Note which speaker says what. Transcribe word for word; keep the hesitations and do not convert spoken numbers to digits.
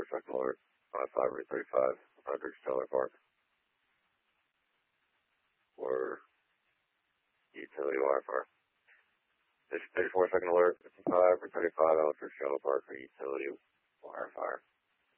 Speaker 1: thirty-four second alert, five five Route thirty-five, Rogers Trailer Park. Or utility wire fire. thirty-four second alert, fifty-five Route thirty-five, Rogers Trailer Park for utility wire fire.